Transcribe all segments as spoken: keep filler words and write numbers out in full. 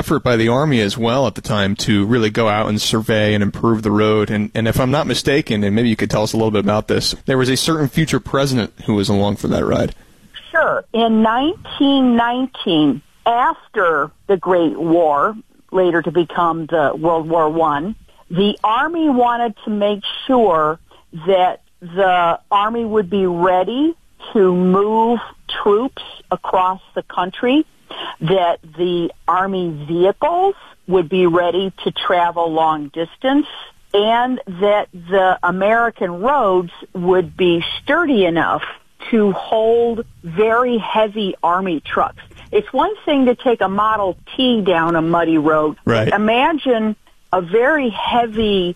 effort by the Army as well at the time to really go out and survey and improve the road. And, and if I'm not mistaken, and maybe you could tell us a little bit about this, there was a certain future president who was along for that ride. Sure. In nineteen nineteen, after the Great War, later to become the World War One, the Army wanted to make sure that the Army would be ready to move troops across the country, that the Army vehicles would be ready to travel long distance, and that the American roads would be sturdy enough to hold very heavy Army trucks. It's one thing to take a Model T down a muddy road. Right. Imagine a very heavy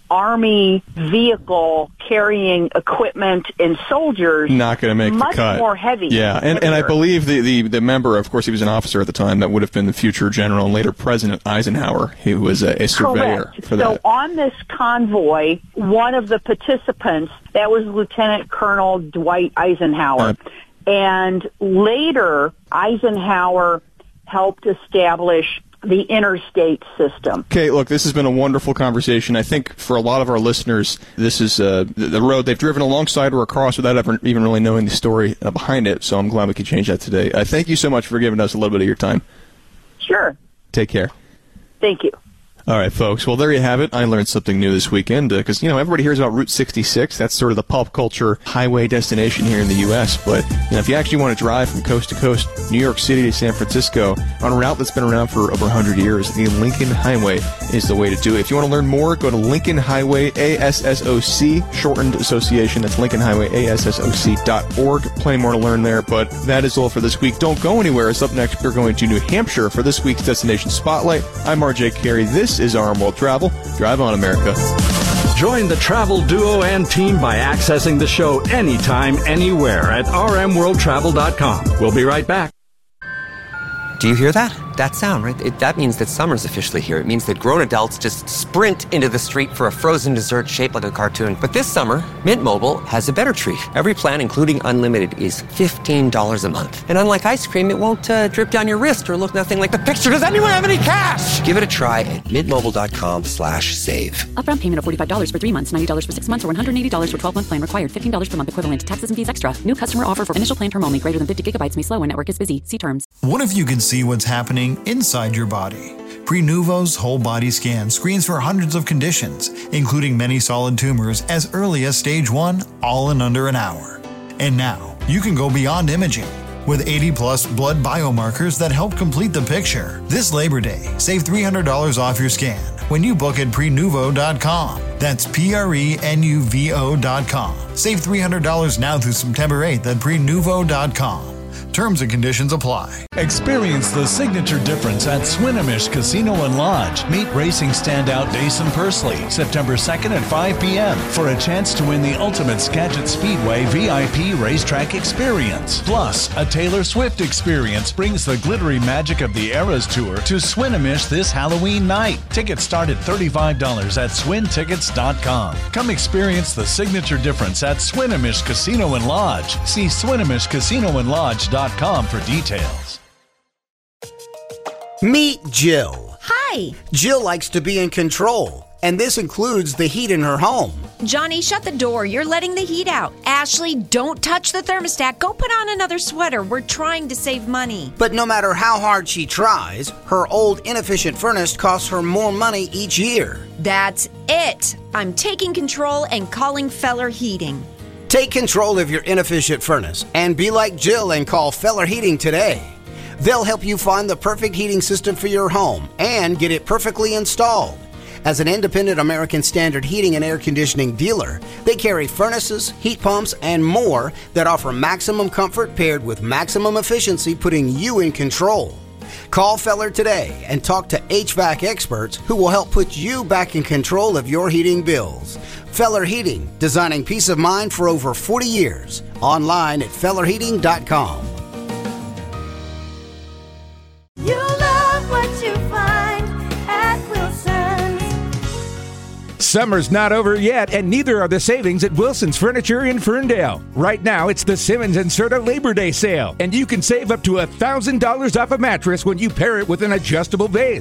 Army vehicle carrying equipment and soldiers. Not going to make much the cut. more heavy. Yeah, and, and I believe the, the, the member, of course, he was an officer at the time, that would have been the future general and later President Eisenhower. He was a, a surveyor Correct. for so that. on this convoy, one of the participants, that was Lieutenant Colonel Dwight Eisenhower. Uh, and later, Eisenhower helped establish the interstate system. Okay, look, this has been a wonderful conversation. I think for a lot of our listeners, this is uh, the, the road they've driven alongside or across without ever even really knowing the story uh, behind it, so I'm glad we could change that today. Uh, thank you so much for giving us a little bit of your time. Sure. Take care. Thank you. All right, folks. Well, there you have it. I learned something new this weekend because, uh, you know, everybody hears about Route sixty-six. That's sort of the pop culture highway destination here in the U S But, you know, if you actually want to drive from coast to coast, New York City to San Francisco, on a route that's been around for over one hundred years, the Lincoln Highway is the way to do it. If you want to learn more, go to Lincoln Highway A S S O C, shortened association. That's Lincoln Highway A S S O C dot org. Plenty more to learn there, but that is all for this week. Don't go anywhere. It's up next. We're going to New Hampshire for this week's Destination Spotlight. I'm R J Carey. This is R M World Travel. Drive on, America. Join the travel duo and team by accessing the show anytime, anywhere at r m world travel dot com. We'll be right back. Do you hear that? That sound, right? It, that means that summer's officially here. It means that grown adults just sprint into the street for a frozen dessert shaped like a cartoon. But this summer, Mint Mobile has a better treat. Every plan, including unlimited, is fifteen dollars a month. And unlike ice cream, it won't uh, drip down your wrist or look nothing like the picture. Does anyone have any cash? Give it a try at mintmobile.com slash save. Upfront payment of forty-five dollars for three months, ninety dollars for six months, or one hundred eighty dollars for twelve-month plan required. fifteen dollars per month equivalent. Taxes and fees extra. New customer offer for initial plan term only. Greater than fifty gigabytes may slow when network is busy. See terms. What if you could see what's happening inside your body? Prenuvo's whole body scan screens for hundreds of conditions, including many solid tumors as early as stage one, all in under an hour. And now, you can go beyond imaging. With eighty plus blood biomarkers that help complete the picture. This Labor Day, save three hundred dollars off your scan when you book at prenuvo dot com. That's P R E N U V O dot com. Save three hundred dollars now through September eighth at prenuvo dot com. Terms and conditions apply. Experience the signature difference at Swinomish Casino and Lodge. Meet racing standout Dason Pursley September second at five p.m. for a chance to win the ultimate Skagit Speedway V I P racetrack experience. Plus, a Taylor Swift experience brings the glittery magic of the Eras Tour to Swinomish this Halloween night. Tickets start at thirty-five dollars at swin tickets dot com. Come experience the signature difference at Swinomish Casino and Lodge. See swinomish casino and lodge dot com for details. Meet Jill. Hi. Jill likes to be in control, and this includes the heat in her home. Johnny, shut the door. You're letting the heat out. Ashley, don't touch the thermostat. Go put on another sweater. We're trying to save money. But no matter how hard she tries, her old inefficient furnace costs her more money each year. That's it. I'm taking control and calling Feller Heating. Take control of your inefficient furnace and be like Jill and call Feller Heating today. They'll help you find the perfect heating system for your home and get it perfectly installed. As an independent American Standard heating and air conditioning dealer, they carry furnaces, heat pumps, and more that offer maximum comfort paired with maximum efficiency, putting you in control. Call Feller today and talk to H V A C experts who will help put you back in control of your heating bills. Feller Heating, designing peace of mind for over forty years. Online at feller heating dot com. You love what you find at Wilson's. Summer's not over yet, and neither are the savings at Wilson's Furniture in Ferndale. Right now, it's the Simmons and Serta Labor Day sale, and you can save up to one thousand dollars off a mattress when you pair it with an adjustable base.